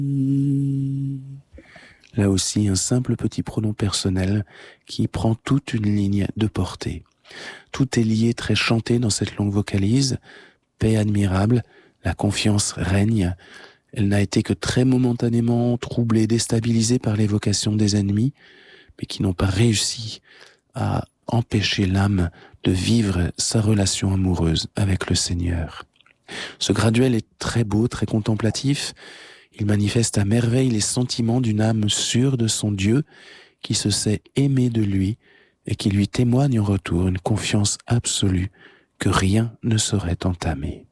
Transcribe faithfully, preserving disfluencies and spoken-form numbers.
Là aussi, un simple petit pronom personnel qui prend toute une ligne de portée. Tout est lié, très chanté dans cette longue vocalise. Paix admirable, la confiance règne. Elle n'a été que très momentanément troublée, déstabilisée par l'évocation des ennemis, mais qui n'ont pas réussi à empêcher l'âme de vivre sa relation amoureuse avec le Seigneur. Ce graduel est très beau, très contemplatif. Il manifeste à merveille les sentiments d'une âme sûre de son Dieu, qui se sait aimer de lui et qui lui témoigne en retour une confiance absolue que rien ne saurait entamer.